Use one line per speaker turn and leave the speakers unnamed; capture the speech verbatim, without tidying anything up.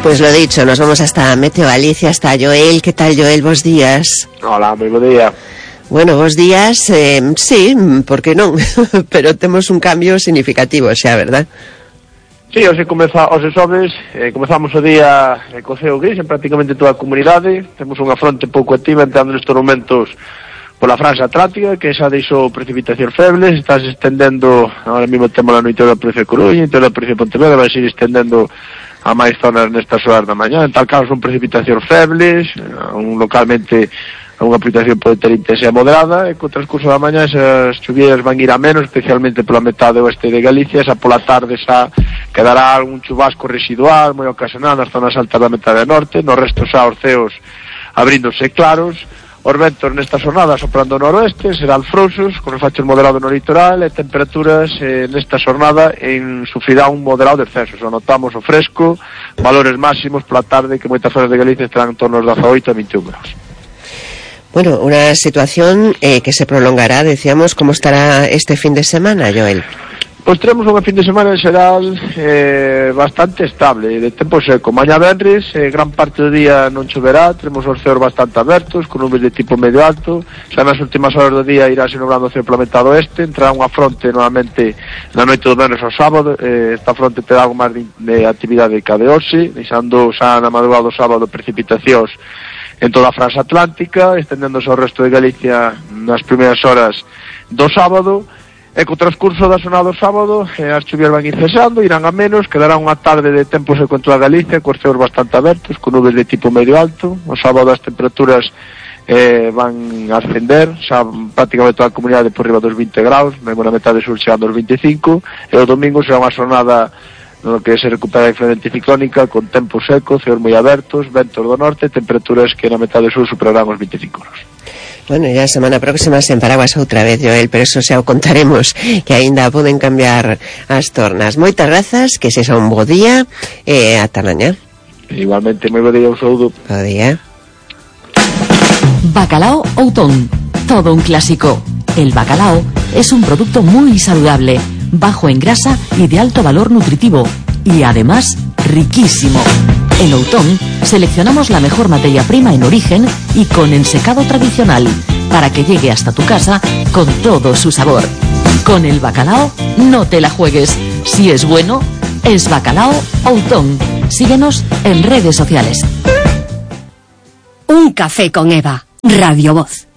Pues lo dicho, nos vamos hasta Meteo Galicia, hasta Joel. ¿Qué tal, Joel? Bos días.
Hola, moi bo día.
Bueno, bos días, eh, sí, por que non? Pero temos un cambio significativo xa, verdad?
Sí, hoxe comeza, hoxe sobres, eh, comezamos o día eh, co ceo gris en prácticamente toda a comunidade. Temos unha fronte pouco activa entrando nestes momentos pola franxa atlántica, que xa deixou precipitacións febles, está se estendendo, ahora mesmo temos a noite da provincia de Coruña, e toda a provincia de Pontevedra, vai seguir estendendo a máis zonas nestas horas da mañá. En tal caso son precipitacións febles, un localmente unha precipitación pode ter intensa e moderada, e co transcurso da mañá esas chuvias van ir a menos, especialmente pola metade oeste de Galicia. Xa pola tarde xa quedará algún chubasco residual moi ocasional nas zonas altas da metade norte, no resto xa os ceos abríndose claros. Os ventos nesta xornada soprando noroeste, serán frouxos, con refachos moderados no litoral, e temperaturas eh, nesta xornada en sufrirá un moderado descenso. So, notamos o fresco, valores máximos pola tarde que moitas zonas de Galicia estarán en torno aos dezaoito a veintiún graus.
Bueno, una situación eh, que se prolongará, decíamos. ¿Cómo estará este fin de semana, Joel?
Pois teremos un fin de semana en xeral eh, bastante estable, de tempo seco. Mañá venres, eh, gran parte do día non choverá, teremos os ceos bastante abertos, con nubes de tipo medio alto. Xa nas últimas horas do día irá se nublando o ceo pola metade oeste, entrará unha fronte nuevamente na noite do venres ao sábado. Eh, esta fronte terá algo máis de, de actividade ca de hoxe, deixando xa na madrugada do sábado precipitacións en toda a franxa atlántica, estendéndose ao resto de Galicia nas primeiras horas do sábado. E co transcurso da xornada do sábado, eh, as chuvias van ir cesando, irán a menos, quedará unha tarde de tempo seco en toda Galicia, cos ceos bastante abertos, con nubes de tipo medio alto. O sábado as temperaturas eh, van a ascender, xa prácticamente toda a comunidade por riba dos vinte graus, mesmo na metade sur chegando aos veinticinco, e o domingo será unha xornada no que se recupera a influencia anticiclónica, con tempo seco, ceos moi abertos, ventos do norte, temperaturas que na metade sur superarán os veinticinco graus.
Bueno, ya a semana próxima sen paraguas outra vez, Joel, pero eso xa o contaremos, que aínda poden cambiar as tornas. Moitas grazas, que se xa un bo día, e ata mañá.
Igualmente, moi bo día, un saúdo.
Bo día.
Bacalao Outón, todo un clásico. El bacalao es un producto muy saludable, bajo en grasa y de alto valor nutritivo, y además riquísimo. En Outón seleccionamos la mejor materia prima en origen y con ensecado tradicional, para que llegue hasta tu casa con todo su sabor. Con el bacalao no te la juegues. Si es bueno, es Bacalao Outón. Síguenos en redes sociales.
Un café con Eva, Radio Voz.